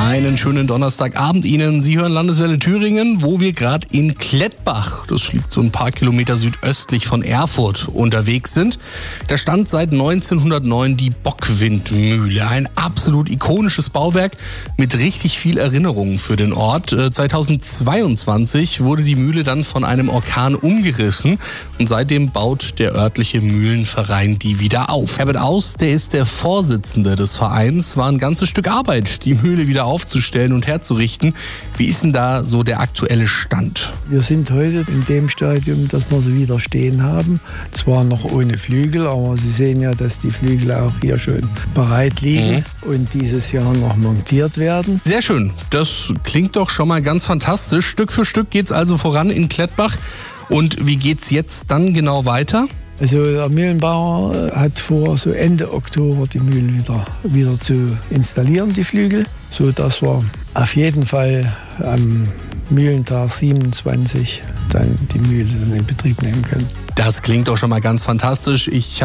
Einen schönen Donnerstagabend Ihnen. Sie hören Landeswelle Thüringen, wo wir gerade in Klettbach, das liegt so ein paar Kilometer südöstlich von Erfurt, unterwegs sind. Da stand seit 1909 die Bockwindmühle. Ein absolut ikonisches Bauwerk mit richtig viel Erinnerungen für den Ort. 2022 wurde die Mühle dann von einem Orkan umgerissen und seitdem baut der örtliche Mühlenverein die wieder auf. Herbert Aus, der ist der Vorsitzende des Vereins, war ein ganzes Stück Arbeit, die Mühle wieder aufzustellen und herzurichten. Wie ist denn da so der aktuelle Stand? Wir sind heute in dem Stadium, dass wir sie wieder stehen haben. Zwar noch ohne Flügel, aber Sie sehen ja, dass die Flügel auch hier schon bereit liegen und dieses Jahr noch montiert werden. Sehr schön. Das klingt doch schon mal ganz fantastisch. Stück für Stück geht's also voran in Klettbach. Und wie geht's jetzt dann genau weiter? Also der Mühlenbauer hat vor, so Ende Oktober die Mühle wieder zu installieren, die Flügel, sodass wir auf jeden Fall am Mühlentag 27 dann die Mühle in Betrieb nehmen können. Das klingt doch schon mal ganz fantastisch. Ich